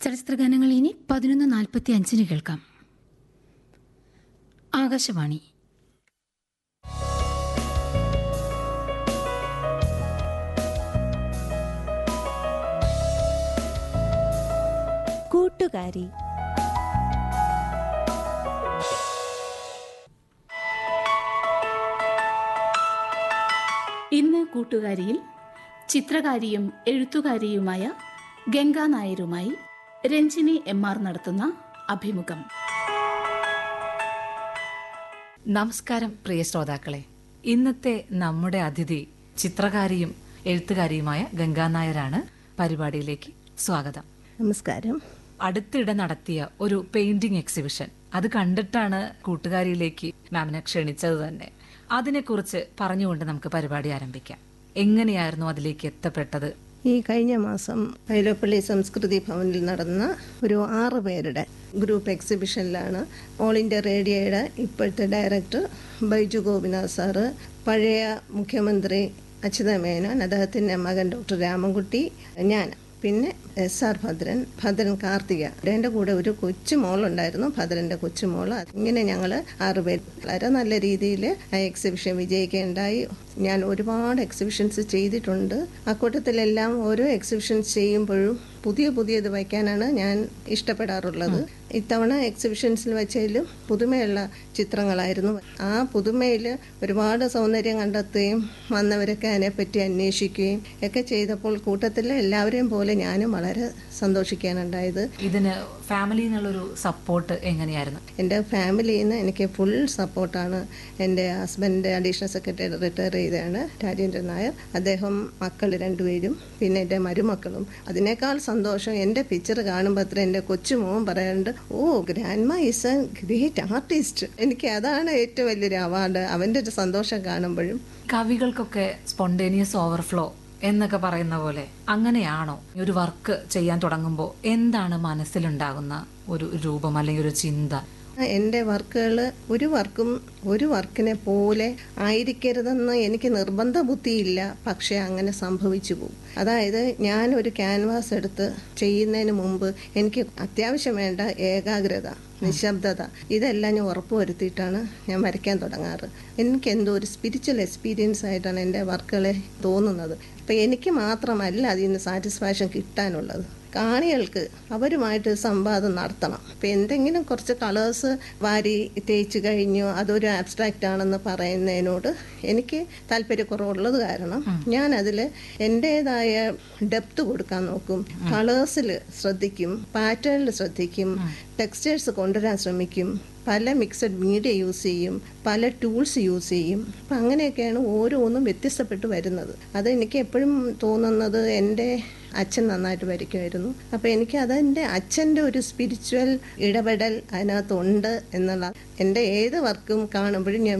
ചലച്ചിത്രഗാനങ്ങൾ ഇനി 11:45 കേൾക്കാം. ആകാശവാണി. കൂട്ടുകാരി. ഇന്ന് കൂട്ടുകാരിയിൽ ചിത്രകാരിയും എഴുത്തുകാരിയുമായ ഗംഗാ നായരുമായി രഞ്ജിനി എം.ആർ. നടത്തുന്ന അഭിമുഖം. നമസ്കാരം പ്രിയ ശ്രോതാക്കളെ. ഇന്നത്തെ നമ്മുടെ അതിഥി ചിത്രകാരിയും എഴുത്തുകാരിയുമായ ഗംഗാ നായരാണ്. പരിപാടിയിലേക്ക് സ്വാഗതം. നമസ്കാരം. അടുത്തിടെ നടത്തിയ ഒരു പെയിന്റിംഗ് എക്സിബിഷൻ, അത് കണ്ടിട്ടാണ് കൂട്ടുകാരിയിലേക്ക് മാമിനെ ക്ഷണിച്ചത് തന്നെ. അതിനെക്കുറിച്ച് പറഞ്ഞുകൊണ്ട് നമുക്ക് പരിപാടി ആരംഭിക്കാം. എങ്ങനെയായിരുന്നു അതിലേക്ക് എത്തപ്പെട്ടത്? ഈ കഴിഞ്ഞ മാസം വൈലോപ്പള്ളി സംസ്കൃതി ഭവനിൽ നടന്ന ഒരു 6 പേരുടെ ഗ്രൂപ്പ് എക്സിബിഷനിലാണ് ഓൾ ഇന്ത്യ റേഡിയോയുടെ ഇപ്പോഴത്തെ ഡയറക്ടർ ബൈജു ഗോപിനാഥ് സാറ്, പഴയ മുഖ്യമന്ത്രി അച്യുത മേനോൻ, അദ്ദേഹത്തിൻ്റെ മകൻ ഡോക്ടർ രാമൻകുട്ടി, ഞാൻ, പിന്നെ SR ഭദ്രൻ കാർത്തിക, എൻ്റെ കൂടെ ഒരു കൊച്ചുമോളുണ്ടായിരുന്നു, ഭദ്രൻ്റെ കൊച്ചുമോള്. ഇങ്ങനെ ഞങ്ങൾ 6 പേര് വളരെ നല്ല രീതിയിൽ ആ എക്സിബിഷൻ വിജയിക്കുകയുണ്ടായി. ഞാൻ ഒരുപാട് എക്സിബിഷൻസ് ചെയ്തിട്ടുണ്ട്. അക്കൂട്ടത്തിലെല്ലാം ഓരോ എക്സിബിഷൻസ് ചെയ്യുമ്പോഴും പുതിയത് വയ്ക്കാനാണ് ഞാൻ ഇഷ്ടപ്പെടാറുള്ളത്. ഇത്തവണ എക്സിബിഷൻസിൽ വെച്ചാലും പുതുമയുള്ള ചിത്രങ്ങളായിരുന്നു. ആ പുതുമയിൽ ഒരുപാട് സൗന്ദര്യം കണ്ടെത്തുകയും വന്നവരൊക്കെ അതിനെപ്പറ്റി അന്വേഷിക്കുകയും ഒക്കെ ചെയ്തപ്പോൾ കൂട്ടത്തിൽ എല്ലാവരെയും പോലെ ഞാനും വളരെ സന്തോഷിക്കാനുണ്ടായത്. ഇതിന് ഫാമിലിയിൽ നിന്നുള്ളൊരു സപ്പോർട്ട് എങ്ങനെയായിരുന്നു? എൻ്റെ ഫാമിലിയിൽ നിന്ന് എനിക്ക് ഫുൾ സപ്പോർട്ടാണ്. എൻ്റെ ഹസ്ബൻഡ് അഡീഷണൽ സെക്രട്ടറി റിട്ടയർ ചെയ്തതാണ്, രാജേന്ദ്രൻ നായർ. അദ്ദേഹം, മക്കൾ 2 പേരും, പിന്നെ എൻ്റെ മരുമക്കളും. അതിനേക്കാൾ സന്തോഷം എൻ്റെ പിക്ചർ കാണുമ്പോൾ അത്ര എൻ്റെ കൊച്ചുമോൻ പറയാറുണ്ട്, ഓ grandma is A great artist. എനിക്ക് അതാണ് ഏറ്റവും വലിയൊരു അവാർഡ്, അവൻ്റെ ഒരു സന്തോഷം കാണുമ്പോഴും. കവികൾക്കൊക്കെ സ്പോണ്ടേനിയസ് ഓവർഫ്ലോ എന്നൊക്കെ പറയുന്ന പോലെ അങ്ങനെയാണോ? ഒരു വർക്ക് ചെയ്യാൻ തുടങ്ങുമ്പോൾ എന്താണ് മനസ്സിലുണ്ടാകുന്ന ഒരു രൂപം അല്ലെങ്കിൽ ഒരു ചിന്ത? എൻ്റെ വർക്കുകൾ ഒരു വർക്കിനെ പോലെ ആയിരിക്കരുതെന്ന് എനിക്ക് നിർബന്ധ ബുദ്ധിയില്ല, പക്ഷെ അങ്ങനെ സംഭവിച്ചു പോകും. അതായത് ഞാൻ ഒരു ക്യാൻവാസ് എടുത്ത് ചെയ്യുന്നതിന് മുമ്പ് എനിക്ക് അത്യാവശ്യം വേണ്ട ഏകാഗ്രത, നിശബ്ദത, ഇതെല്ലാം ഞാൻ ഉറപ്പുവരുത്തിയിട്ടാണ് ഞാൻ വരയ്ക്കാൻ തുടങ്ങാറ്. എനിക്ക് എന്തോ ഒരു സ്പിരിച്വൽ എക്സ്പീരിയൻസ് ആയിട്ടാണ് എൻ്റെ വർക്കുകളെ തോന്നുന്നത്. അപ്പം എനിക്ക് മാത്രമല്ല അതിൽ നിന്ന് സാറ്റിസ്ഫാക്ഷൻ കിട്ടാനുള്ളത്, കാണികൾക്ക് അവരുമായിട്ട് സംവാദം നടത്തണം. അപ്പം എന്തെങ്കിലും കുറച്ച് കളേഴ്സ് വാരി തേച്ച് കഴിഞ്ഞു അതൊരു ആബ്സ്ട്രാക്റ്റ് ആണെന്ന് പറയുന്നതിനോട് എനിക്ക് താല്പര്യക്കുറവുള്ളത് കാരണം ഞാൻ അതിൽ എൻ്റേതായ ഡെപ്ത് കൊടുക്കാൻ നോക്കും. കളേഴ്സിൽ ശ്രദ്ധിക്കും, പാറ്റേണിൽ ശ്രദ്ധിക്കും, ടെക്സ്റ്റേഴ്സ് കൊണ്ടുവരാൻ ശ്രമിക്കും, പല മിക്സഡ് മീഡിയ യൂസ് ചെയ്യും, പല ടൂൾസ് യൂസ് ചെയ്യും. അപ്പം അങ്ങനെയൊക്കെയാണ് ഓരോന്നും വ്യത്യസ്തപ്പെട്ട് വരുന്നത്. അത് എനിക്ക് എപ്പോഴും തോന്നുന്നത് എൻ്റെ അച്ഛൻ നന്നായിട്ട് വരയ്ക്കുമായിരുന്നു. അപ്പോൾ എനിക്ക് അതെൻ്റെ അച്ഛൻ്റെ ഒരു സ്പിരിച്വൽ ഇടപെടൽ അതിനകത്തുണ്ട് എന്നുള്ള, എൻ്റെ ഏത് വർക്കും കാണുമ്പോഴും ഞാൻ